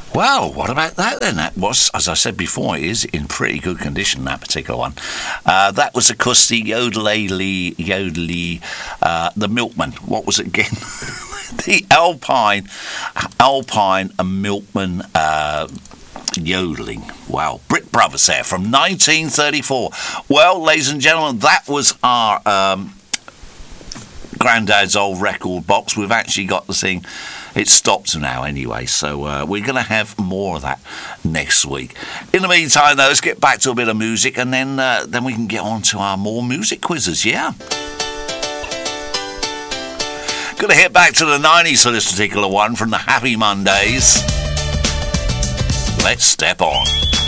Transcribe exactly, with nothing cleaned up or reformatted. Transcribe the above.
Well, what about that then? That was, as I said before, it is in pretty good condition, that particular one. Uh, that was acoustic, Yodelay, Yodelay, uh, the Milkman. What was it again? The Alpine, Alpine and Milkman uh, yodeling. Wow. Brick Brothers there from nineteen thirty-four. Well, ladies and gentlemen, that was our um, granddad's old record box. We've actually got the thing. It's stopped now anyway, so uh, we're going to have more of that next week. In the meantime, though, let's get back to a bit of music, and then uh, then we can get on to our more music quizzes, yeah? Going to hit back to the nineties for this particular one from the Happy Mondays. Let's step on.